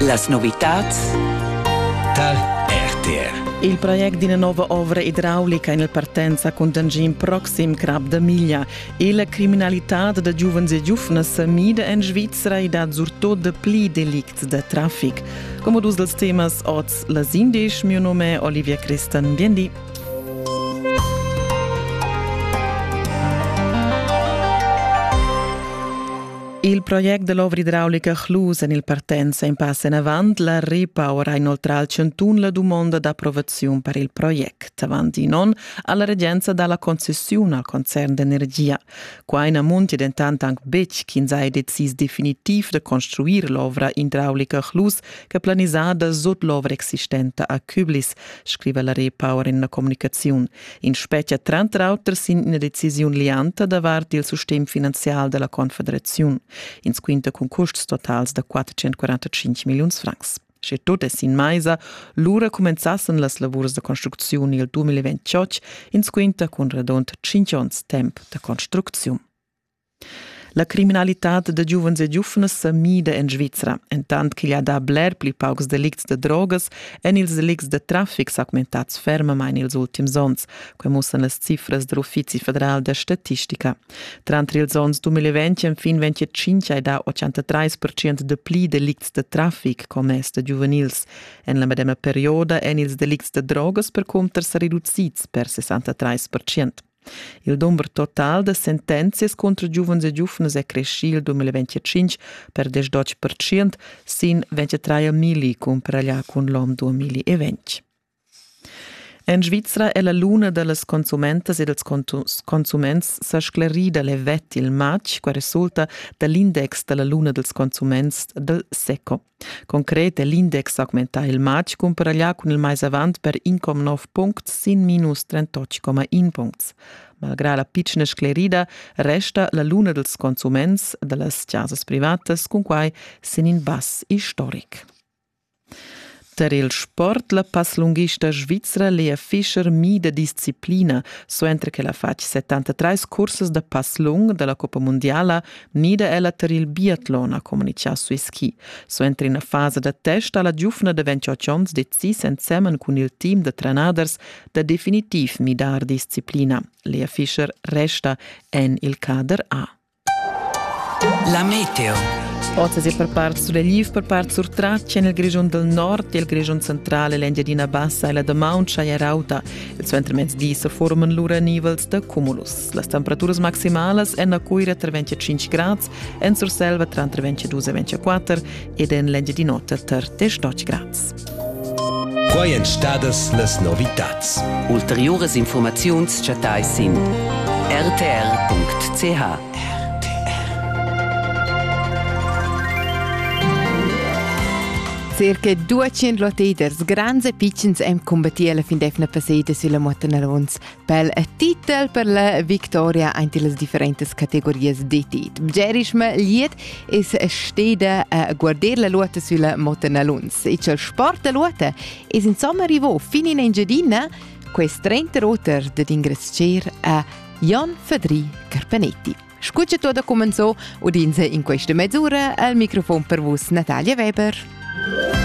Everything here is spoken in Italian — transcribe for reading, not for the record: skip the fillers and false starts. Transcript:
Las novitats tal RTR. Il progetto di una nuova opera idraulica in partenza con Dangin proxim crab da miglia e la criminalità da giovens e giovnes mida in Svizzera e da surtot de pli delicts de traffic. Come dus dels temas oz las indisch, mio nome è Olivia Christen. Biendi. Il progetto dell'opera idraulica Clusa in partenza in passo in avanti, la Repower ha inoltre centun la domanda d'approvazione per il progetto, avanti non alla reggenza dalla concessione al concern d'energia. Qua in ammonti ed intanto anche Bec, che ha deciso definitiv di costruire l'opera idraulica Clusa che è planizzata sotto l'opera esistente a Küblis, scrive la Repower in una comunicazione. In specie 30 autori sono in una decisione lianta davanti il sostegno finanziario della Confederazione. In quinta con costi totali da 445 milioni francs. Se tutto è in maisa, l'ora comenzassero le lavori di costruzione nel 2028, in quinta con redond 5 anni tempo di costruzione. La criminalità de giovens e giovnes se mida in Svizzera, intant che gli ha da bler pli paucs delicts de drogas en ils delicts de traffic s'augmentats fermamain ils ultims ons, que mussen las cifras de l'Uffizi Federal de Statistica. Trantri ils ons 2020 en fin 25 hai da 83% de pli delicts de traffic commes de juvenils. En la medema perioda en ils delicts de drogas per conter se riducits per 63%. Il numero total de sentenze contro giovens e giovnes è cresciuto nel 2025 per 12%, sin 23.000 comparati con l'anno 2020. In Svizzera è la luna delle consumentes e dels consuments sa sclerida le vetti il match, che risulta dall'index della luna dels consuments del SECO. Concrete, l'index augmenta il match comparati con il mais avant per 1,9 punti sin minus 38,1 punti. Malgrado la piccina sclerida, resta la luna dels consuments delle casas privates con cui sin in bass storic. Per il sport, la passlunghista svizzera Lea Fischer mida disciplina, so entre che la fac 73 corses de passlung della Coppa Mondiala, mida ella per il biathlon a comunicare sui ski. So entre in una fase de test alla giovane de 28 anni decis insieme con il team de trenaders da definitiv midar disciplina. Lea Fischer resta in il cader A. La meteo. Oggi si per parte sull'Eliv, per parte sur Traccia, nel Grigion del Nord e il Grigion centrale, l'Engiadina Bassa e la de Mauncia e Rauta. Il centro mezzi si formano l'ura nivels de cumulus. Le temperaturas maximales en a Cuira tra 25 gradi, en sur Selva tra 22 e 24 ed en l'Engiadinota tra 18 gradi. Quai en stadas las novitats. Ulteriores informazions chatai sin rtr.ch. Circa 200 loteders, grands e piccins, hem combattiert la fin defna passata sulla Mottanarons per il titel per la vittoria in le differenti categorie di tit. Bgerisma liet es steda a guardare la luta sulla Mottanarons. E il sport da luta es insomma arrivò fin in Engiadina quest 30 roter de ingrescer a Jan Fadri Carpanetti. Scuccia tutto come so, udinze in questa mezz'ora al microfono per vos Natalia Weber.